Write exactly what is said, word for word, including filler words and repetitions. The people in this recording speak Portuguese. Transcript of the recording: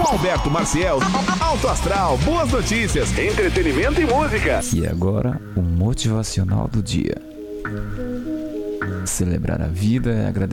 com Alberto Maciel, Alto Astral, boas notícias, entretenimento e música. E agora, o motivacional do dia. Celebrar a vida é agradecer